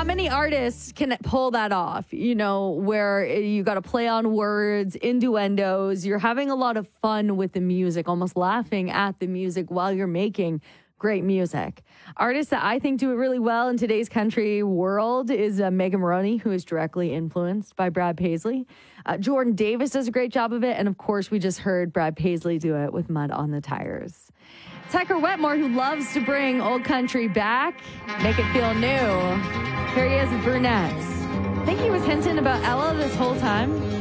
not many artists can pull that off, where you got to play on words, innuendos. You're having a lot of fun with the music, almost laughing at the music while you're making great music. Artists that I think do it really well in today's country world is Megan Moroney, who is directly influenced by Brad Paisley. Jordan Davis does a great job of it. And of course, we just heard Brad Paisley do it with Mud on the Tires. Tucker Wetmore, who loves to bring old country back, make it feel new. Here he is with Brunettes. I think he was hinting about Ella this whole time.